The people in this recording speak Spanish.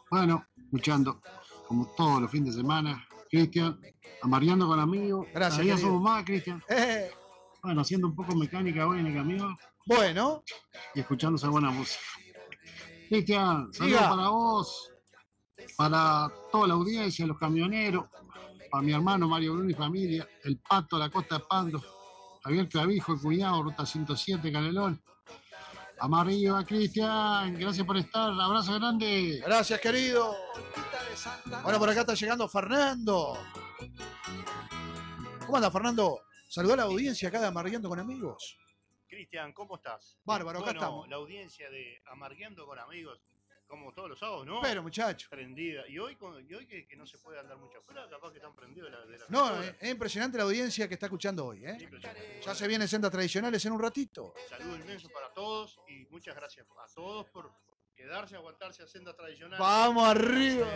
Bueno, escuchando, como todos los fines de semana, Cristian, amareando con amigos. Gracias, Cada día querido. somos más, Cristian. Eh, Bueno, haciendo un poco mecánica hoy en el camión bueno, y escuchando esa buena música. Cristian, saludos diga. para vos, para toda la audiencia, los camioneros, para mi hermano Mario Bruno y familia, el Pato, la Costa de Pando, Javier Clavijo, el cuñado, Ruta 107, Canelón. Vamos arriba, Cristian, gracias por estar, abrazo grande. Gracias, querido. Bueno, por acá está llegando Fernando. ¿Cómo anda, Fernando? Saludó a la audiencia acá de Amargueando con Amigos. Cristian, ¿cómo estás? Bárbaro, acá Bueno, estamos. la audiencia de Amargueando con Amigos, como todos los sábados, ¿no? Pero, muchacho. Prendida. Y hoy, que no se puede andar mucho afuera, capaz que están prendidos de la No, computadora. es impresionante la audiencia que está escuchando hoy, ¿eh? Impresionante. Ya se vienen sendas tradicionales en un ratito. Saludo inmenso para todos y muchas gracias a todos por quedarse, aguantarse a sendas tradicionales. Vamos arriba.